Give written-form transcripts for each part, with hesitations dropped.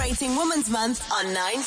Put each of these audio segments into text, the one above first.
Celebrating Women's Month on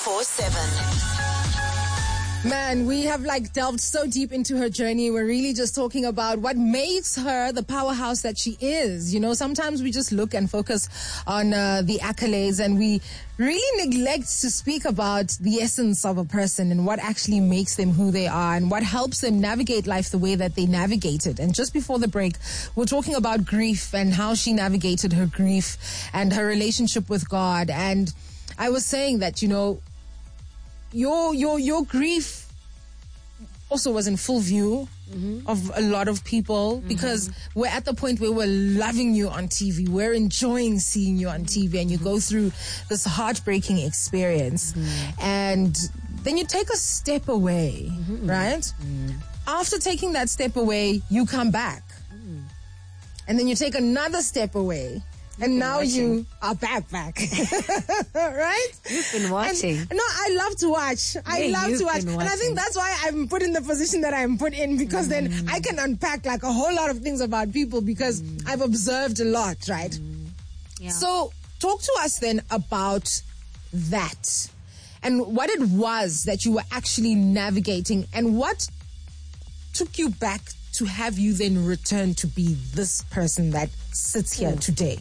947. Man, we have delved so deep into her journey. We're really just talking about what makes her the powerhouse that she is. You know, sometimes we just look and focus on the accolades, and we really neglect to speak about the essence of a person and what actually makes them who they are and what helps them navigate life the way that they navigate it. And just before the break, we're talking about grief and how she navigated her grief and her relationship with God. And I was saying that, you know, your grief also was in full view of a lot of people, because we're at the point where we're loving you on TV. We're enjoying seeing you on TV, and you go through this heartbreaking experience. And then you take a step away, right? After taking that step away, you come back. And then you take another step away. And now you are back. Right? You've been watching. No, I love to watch. I love to watch. And I think that's why I'm put in the position that I'm put in, because then I can unpack a whole lot of things about people, because I've observed a lot, right? Yeah. So talk to us then about that and what it was that you were actually navigating, and what took you back to have you then return to be this person that sits here today.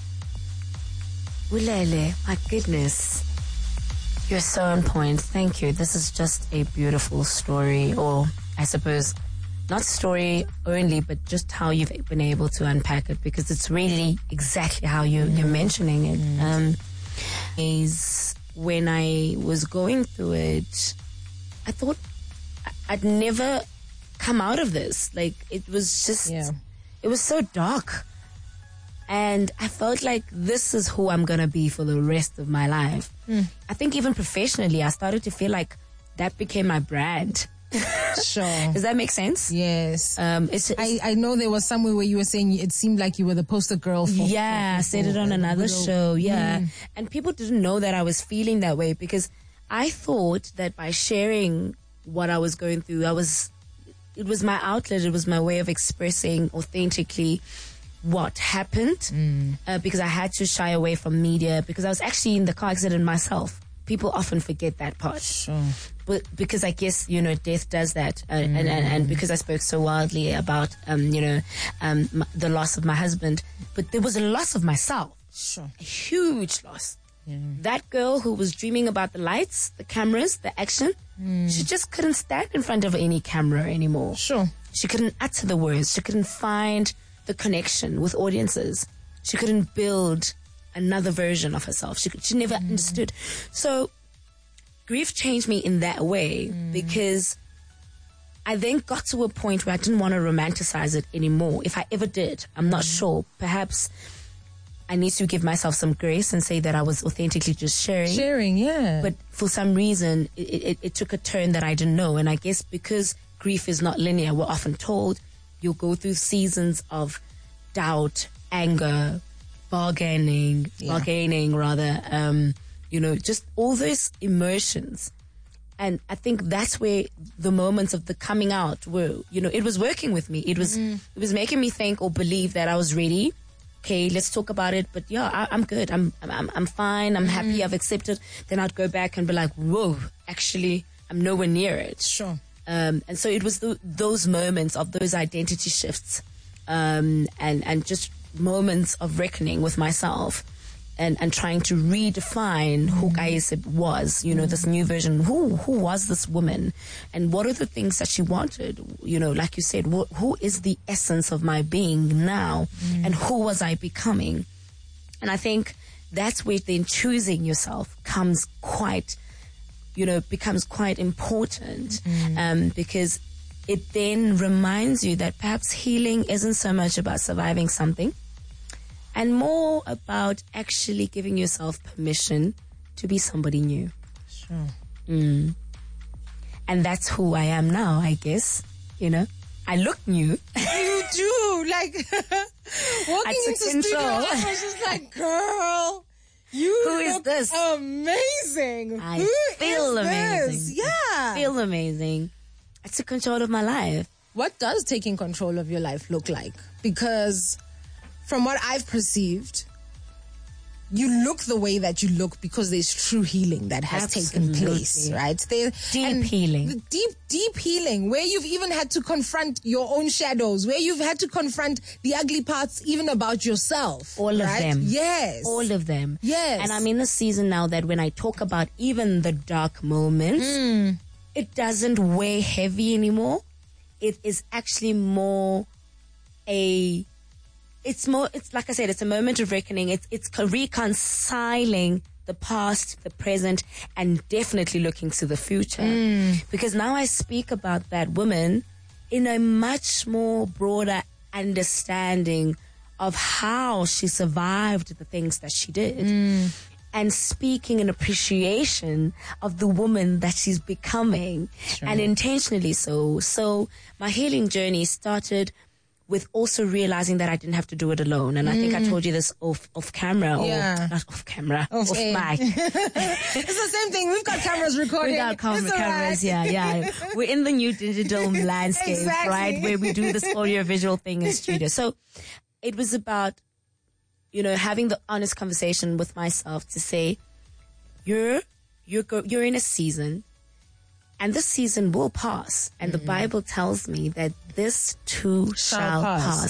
Ulele, my goodness. You're so on point. Thank you. This is just a beautiful story, or I suppose not story only, but just how you've been able to unpack it, because it's really exactly how you're mentioning it. Is when I was going through it, I thought I'd never come out of this. It was just, it was so dark. And I felt like this is who I'm going to be for the rest of my life. I think even professionally, I started to feel like that became my brand. Sure. Does that make sense? Yes. I know there was somewhere where you were saying it seemed like you were the poster girl for... I said it on another show. And people didn't know that I was feeling that way, because I thought that by sharing what I was going through, it was my outlet. It was my way of expressing authentically what happened, because I had to shy away from media, because I was actually in the car accident myself. People often forget that part. Sure. But because I guess, death does that. And because I spoke so wildly about, the loss of my husband. But there was a loss of myself. Sure. A huge loss. That girl who was dreaming about the lights, the cameras, the action, she just couldn't stand in front of any camera anymore. Sure. She couldn't utter the words. She couldn't find the connection with audiences. She couldn't build another version of herself. She never understood. So grief changed me in that way, because I then got to a point where I didn't want to romanticize it anymore. If I ever did, I'm not sure. Perhaps I need to give myself some grace and say that I was authentically just sharing. But for some reason, it took a turn that I didn't know. And I guess because grief is not linear, we're often told you'll go through seasons of doubt, anger, bargaining, just all those emotions. And I think that's where the moments of the coming out were, it was working with me. It was making me think or believe that I was ready. Okay, let's talk about it. But I'm good. I'm fine. I'm happy. I've accepted. Then I'd go back and be like, whoa, actually, I'm nowhere near it. Sure. And so it was those moments of those identity shifts, and just moments of reckoning with myself, and trying to redefine who Kayise was, this new version. Who was this woman, and what are the things that she wanted? Like you said, who is the essence of my being now, and who was I becoming? And I think that's where then choosing yourself becomes quite important, because it then reminds you that perhaps healing isn't so much about surviving something, and more about actually giving yourself permission to be somebody new. Sure. And that's who I am now, I guess. I look new. You do. Walking into the studio, I was just like, girl, who is this? Amazing. I feel amazing. Yeah. I feel amazing. I took control of my life. What does taking control of your life look like? Because from what I've perceived, you look the way that you look because there's true healing that has taken place, right? Deep healing. Deep healing, where you've even had to confront your own shadows, where you've had to confront the ugly parts even about yourself. All of them. Yes. All of them. Yes. And I'm in the season now that when I talk about even the dark moments, it doesn't weigh heavy anymore. It is actually more it's like I said, it's a moment of reckoning. It's reconciling the past, the present, and definitely looking to the future. Because now I speak about that woman in a much more broader understanding of how she survived the things that she did. And speaking in appreciation of the woman that she's becoming. Sure. And intentionally so. So my healing journey started with also realizing that I didn't have to do it alone. And I think I told you this off camera, or not off camera, off mic. It's the same thing. We've got cameras recording. We've got cameras, right. yeah. We're in the new digital landscape, exactly. Right? Where we do this audio-visual thing in studio. So it was about, having the honest conversation with myself to say, you're in a season, and this season will pass. And the Bible tells me that this too shall pass.